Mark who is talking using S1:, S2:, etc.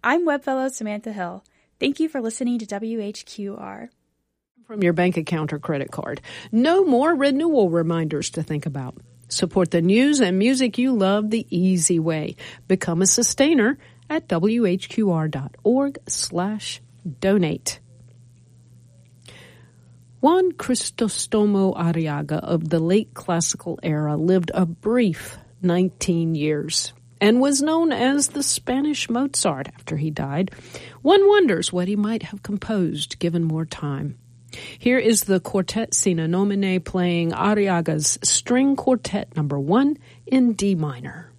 S1: I'm Webfellow Samantha Hill. Thank you for listening to WHQR.
S2: From your bank account or credit card. No more renewal reminders to think about. Support the news and music you love the easy way. Become a sustainer at whqr.org/donate. Juan Crisostomo Arriaga of the late classical era lived a brief 19 years and was known as the Spanish Mozart after he died. One wonders what he might have composed given more time. Here is the Quartet Sine Nomine playing Arriaga's String Quartet No. 1 in D minor.